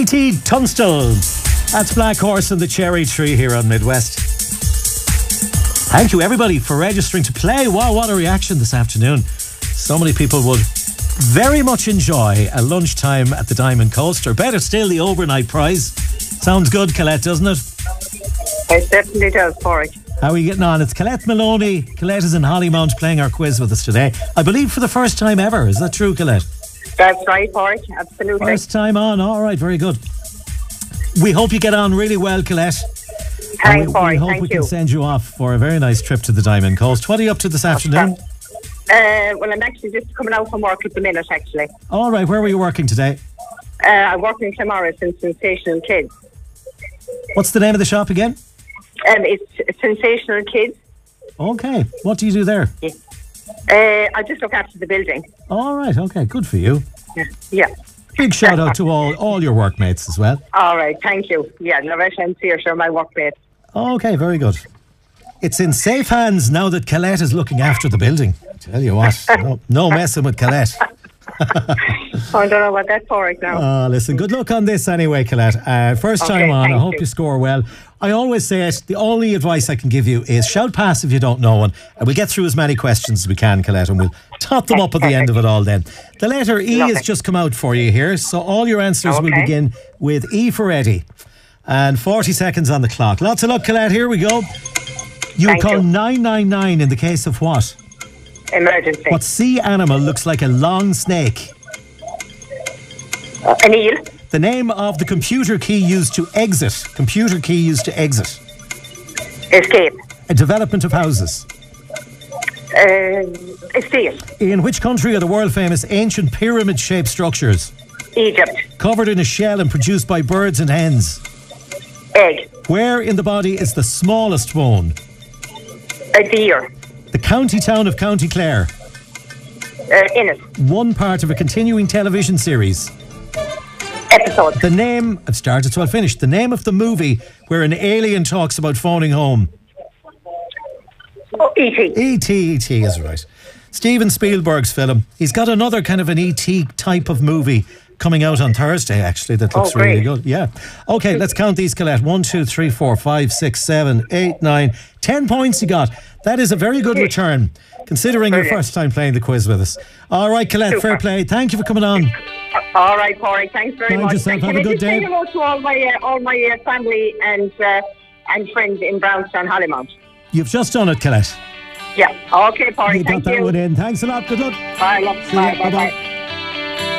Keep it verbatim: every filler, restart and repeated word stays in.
Katie Tunstall. That's Black Horse and the Cherry Tree here on Midwest. Thank you everybody for registering to play. Wow, what a reaction this afternoon. So many people would very much enjoy a lunchtime at the Diamond Coaster. Better still, the overnight prize. Sounds good, Colette, doesn't it? It definitely does, Porrick. How are you getting on? It's Colette Maloney. Colette is in Hollymount playing our quiz with us today. I believe for the first time ever. Is that true, Colette? That's right, Porrick. Absolutely. First time on. All right, very good. We hope you get on really well, Colette. Thanks, we, Porrick. we hope Thank we you. can send you off for a very nice trip to the Diamond Coast. What are you up to this afternoon? Uh, well, I'm actually just coming out from work at the minute, actually. All right, where were you working today? Uh, I work in Clamorris in Sensational Kids. What's the name of the shop again? Um, it's Sensational Kids. Okay, what do you do there? Yeah. Uh, I just look after the building. All right, okay, good for you. Yeah. yeah. Big shout out to all, all your workmates as well. All right, thank you. Yeah, Loretta and Saoirse are my workmates. Okay, very good. It's in safe hands now that Colette is looking after the building. Tell you what, no, no messing with Colette. I don't know about that for right now. Oh, listen, good luck on this anyway, Colette. Uh, first Okay, time on, I thank hope you. you. score well. I always say it, the only advice I can give you is shout pass if you don't know one, and we'll get through as many questions as we can, Colette, and we'll top them up at the end of it all then. The letter E Lovely. has just come out for you here, so all your answers will Okay. begin with E for Eddie. And forty seconds on the clock. Lots of luck, Colette, here we go. You would Thank call you. nine nine nine in the case of what? Emergency. What sea animal looks like a long snake? Uh, an eel. The name of the computer key used to exit. Computer key used to exit. Escape. A development of houses. Uh, estate. In which country are the world famous ancient pyramid-shaped structures? Egypt. Covered in a shell and produced by birds and hens. Egg. Where in the body is the smallest bone? A deer. The county town of County Clare. Uh, Innis. One part of a continuing television series. Episode. The name, I've started so I'll finish. The name of the movie where an alien talks about phoning home. Oh, E T. E T E T is right. Steven Spielberg's film. He's got another kind of an E T type of movie coming out on Thursday, actually, that looks Oh, really great. good. Yeah. Okay, let's count these, Colette. One, two, three, four, five, six, seven, eight, nine, ten points you got. That is a very good return, considering your Brilliant. first time playing the quiz with us. All right, Colette, Super. fair play. Thank you for coming on. All right, Corey. Thanks very Mind much. yourself. And Have can a I good just say day. hello to all my uh, all my uh, family and uh, and friends in Brownstown, Hollymount. You've just done it, Colette. Yeah. Okay, Corey. You got Thank that you. one in. Thanks a lot. Good luck. Bye. Love. See ya. Bye. Bye. Bye-bye. Bye.